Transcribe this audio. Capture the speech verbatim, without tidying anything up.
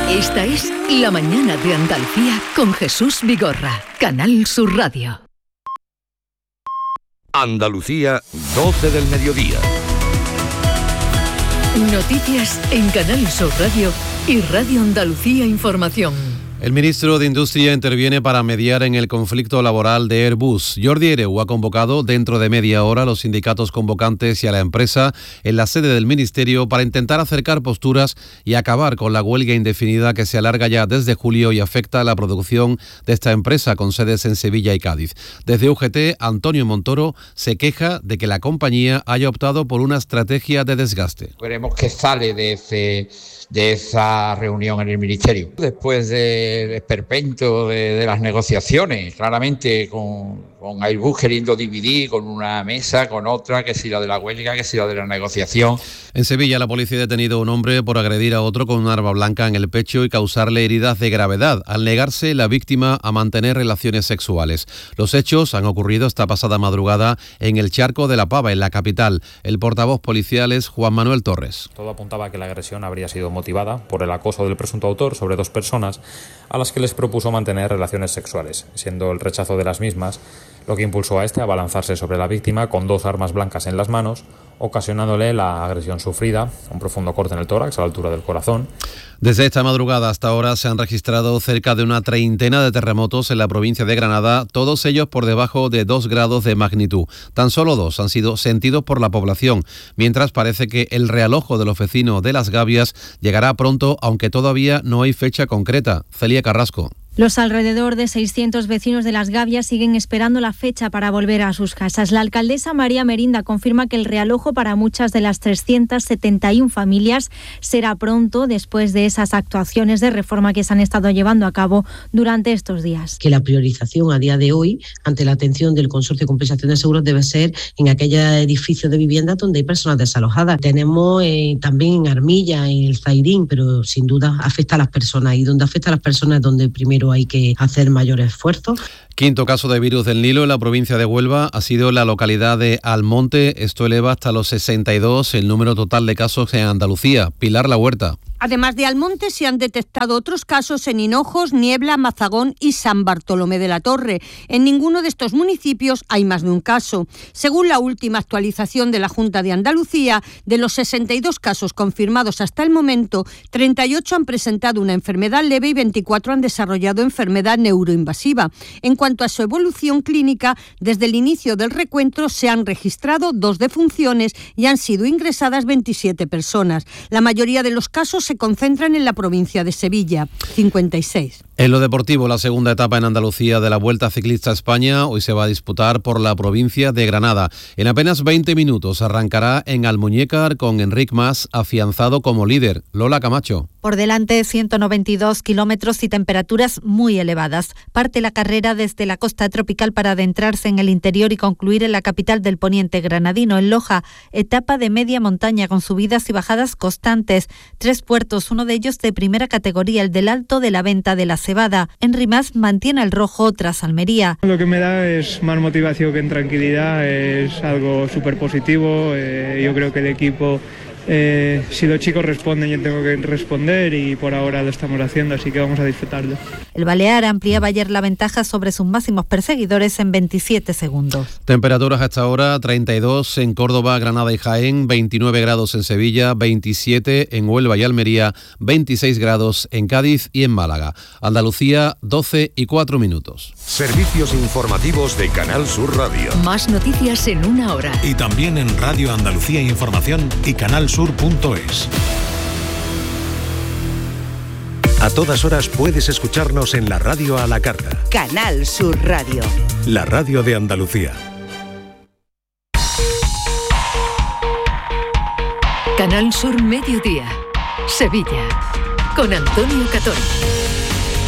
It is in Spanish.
Esta es La Mañana de Andalucía con Jesús Vigorra, Canal Sur Radio. Andalucía, doce del mediodía. Noticias en Canal Sur Radio y Radio Andalucía Información. El ministro de Industria interviene para mediar en el conflicto laboral de Airbus. Jordi Hereu ha convocado dentro de media hora a los sindicatos convocantes y a la empresa en la sede del ministerio para intentar acercar posturas y acabar con la huelga indefinida que se alarga ya desde julio y afecta a la producción de esta empresa con sedes en Sevilla y Cádiz. Desde U G T, Antonio Montoro se queja de que la compañía haya optado por una estrategia de desgaste. Veremos qué sale de ese... de esa reunión en el Ministerio. Después del esperpento de, de las negociaciones, claramente con, con Airbus queriendo dividir con una mesa, con otra, que si la de la huelga, que si la de la negociación. En Sevilla, la policía ha detenido a un hombre por agredir a otro con un arma blanca en el pecho y causarle heridas de gravedad, al negarse la víctima a mantener relaciones sexuales. Los hechos han ocurrido esta pasada madrugada en el Charco de la Pava, en la capital. El portavoz policial es Juan Manuel Torres. Todo apuntaba a que la agresión habría sido motivada por el acoso del presunto autor sobre dos personas a las que les propuso mantener relaciones sexuales, siendo el rechazo de las mismas lo que impulsó a este a abalanzarse sobre la víctima con dos armas blancas en las manos, ocasionándole la agresión sufrida, un profundo corte en el tórax a la altura del corazón. Desde esta madrugada hasta ahora se han registrado cerca de una treintena de terremotos en la provincia de Granada, todos ellos por debajo de dos grados de magnitud. Tan solo dos han sido sentidos por la población, mientras parece que el realojo de los vecinos de Las Gavias llegará pronto, aunque todavía no hay fecha concreta. Celia Carrasco. Los alrededor de seiscientos vecinos de Las Gavias siguen esperando la fecha para volver a sus casas. La alcaldesa María Merinda confirma que el realojo para muchas de las trescientas setenta y una familias será pronto, después de esas actuaciones de reforma que se han estado llevando a cabo durante estos días. Que la priorización a día de hoy, ante la atención del Consorcio de Compensación de Seguros, debe ser en aquellos edificios de viviendas donde hay personas desalojadas. Tenemos eh, también en Armilla, en el Zairín, pero sin duda afecta a las personas, y donde afecta a las personas es donde primero hay que hacer mayores esfuerzos. Quinto caso de virus del Nilo en la provincia de Huelva ha sido en la localidad de Almonte. Esto eleva hasta los sesenta y dos el número total de casos en Andalucía. Pilar La Huerta. Además de Almonte, se han detectado otros casos en Hinojos, Niebla, Mazagón y San Bartolomé de la Torre. En ninguno de estos municipios hay más de un caso. Según la última actualización de la Junta de Andalucía, de los sesenta y dos casos confirmados hasta el momento, treinta y ocho han presentado una enfermedad leve y veinticuatro han desarrollado enfermedad neuroinvasiva. En cuanto a su evolución clínica, desde el inicio del recuento se han registrado dos defunciones y han sido ingresadas veintisiete personas. La mayoría de los casos se concentran en la provincia de Sevilla, cincuenta y seis. En lo deportivo, la segunda etapa en Andalucía de la Vuelta Ciclista a España hoy se va a disputar por la provincia de Granada. En apenas veinte minutos arrancará en Almuñécar con Enric Mas afianzado como líder. Lola Camacho. Por delante, ciento noventa y dos kilómetros y temperaturas muy elevadas. Parte la carrera desde la costa tropical para adentrarse en el interior y concluir en la capital del poniente granadino, en Loja. Etapa de media montaña con subidas y bajadas constantes. Tres puertos, uno de ellos de primera categoría, el del Alto de la Venta de la Cebada. Enric Mas mantiene el rojo tras Almería. Lo que me da es más motivación que en tranquilidad, es algo súper positivo. Eh, yo creo que el equipo... Eh, si los chicos responden, yo tengo que responder, y por ahora lo estamos haciendo, así que vamos a disfrutarlo. El balear ampliaba ayer la ventaja sobre sus máximos perseguidores en veintisiete segundos. Temperaturas hasta ahora: treinta y dos en Córdoba, Granada y Jaén, veintinueve grados en Sevilla, veintisiete en Huelva y Almería, veintiséis grados en Cádiz y en Málaga. Andalucía, doce y cuatro minutos. Servicios informativos de Canal Sur Radio. Más noticias en una hora. Y también en Radio Andalucía Información y Canal Sur punto es. A todas horas puedes escucharnos en la radio a la carta. Canal Sur Radio. La radio de Andalucía. Canal Sur Mediodía. Sevilla. Con Antonio Catón.